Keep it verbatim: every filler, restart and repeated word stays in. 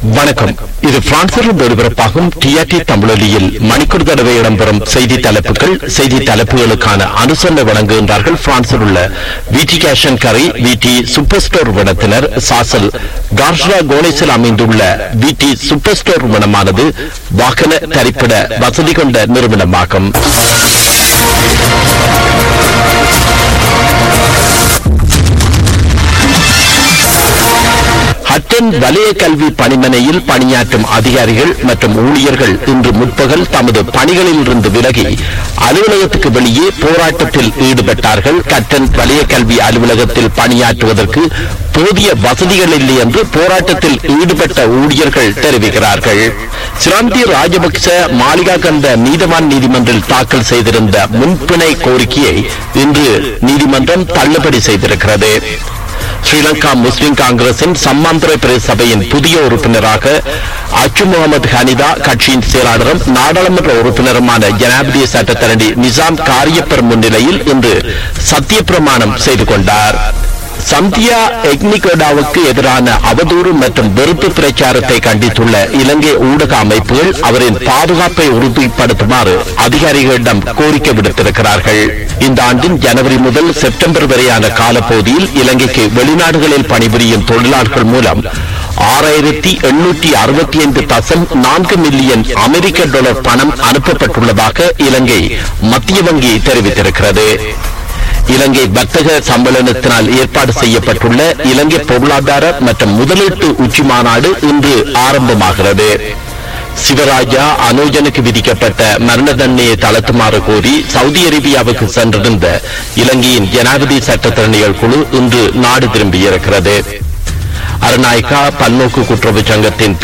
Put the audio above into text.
வணக்கம். இது பிரான்சில் ஒளிபரப்பாகும் டிஆர்டி தமிழொலியில் மணிக்கூர் தடவை இடம்பெறும் செய்தி தலைப்புகள். செய்தி தலைப்புகளுக்கான அனுசரணை வழங்குகின்றார்கள் பிரான்சில் உள்ள விடி கேஷன் கரை விடி சூப்பர் ஸ்டோர் விடத்தினர். சாசல் கார்ஷா கோனேசில் அமைந்துள்ள விடி சூப்பர் ஸ்டோர் விடமானது வாகன தரிப்பிட வசதி கொண்ட நிறுவனமாகும். ஹட்டன் வலய கல்வி பணிமனையில் பணியாற்றும் அதிகாரிகள் மற்றும் ஊழியர்கள் இன்று முற்பகல் தமது பணிகளில் இருந்து விலகி அலுவலகத்துக்கு வெளியே போராட்டத்தில் ஈடுபட்டார்கள். கட்டன் வலய கல்வி அலுவலகத்தில் பணியாற்றுவதற்கு போதிய வசதிகள் இல்லை என்று போராட்டத்தில் ஈடுபட்ட ஊழியர்கள் தெரிவிக்கிறார்கள். சிராந்தி ராஜபக்ச மாளிகா கந்த நீதவான் நீதிமன்றில் தாக்கல் செய்திருந்த முன்பிணை கோரிக்கையை இன்று நீதிமன்றம் தள்ளுபடி செய்திருக்கிறது. ஸ்ரீலங்கா முஸ்லிம் காங்கிரசின் சம்மாந்திர பிரசபையின் புதிய உறுப்பினராக அச்சு முகமது ஹனிதா கட்சியின் செயலாளரும் நாடாளுமன்ற உறுப்பினருமான ஜனாதிபதி சட்டத்தரணி நிசாம் காரியப்பர் முன்னிலையில் இன்று சத்திய பிரமாணம் செய்து கொண்டார். சந்தியா எக்னிகோடாவுக்கு எதிரான அவதூறு மற்றும் வெறுப்பு பிரச்சாரத்தை கண்டித்துள்ள இலங்கை ஊடக அமைப்புகள் அவரின் பாதுகாப்பை உறுதிப்படுத்துமாறு அதிகாரிகளிடம் கோரிக்கை விடுத்திருக்கிறார்கள். இந்த ஆண்டின் ஜனவரி முதல் செப்டம்பர் வரையான காலப்பகுதியில் இலங்கைக்கு வெளிநாடுகளில் பணிபுரியும் தொழிலாளர்கள் மூலம் ஆறாயிரத்தி எண்ணூற்றி அறுபத்தி ஐந்து தசம் நான்கு மில்லியன் அமெரிக்க டாலர் பணம் அனுப்பப்பட்டுள்ளதாக இலங்கை மத்திய வங்கி தெரிவித்திருக்கிறது. இலங்கை வர்த்தக சம்மேளனத்தினால் ஏற்பாடு செய்யப்பட்டுள்ள இலங்கை பொருளாதார மற்றும் முதலீட்டு உச்சி மாநாடு இன்று ஆரம்பமாகிறது. சிவராஜா அனோஜனுக்கு விதிக்கப்பட்ட மரண தண்டனையை தளர்த்துமாறு கோரி சவுதி அரேபியாவுக்கு சென்றிருந்த இலங்கையின் ஜனாதிபதி சட்டத்தரணிகள் குழு இன்று நாடு திரும்பியிருக்கிறது. அருநாயக்கா பல்நோக்கு கூட்டுறவு சங்கத்தின்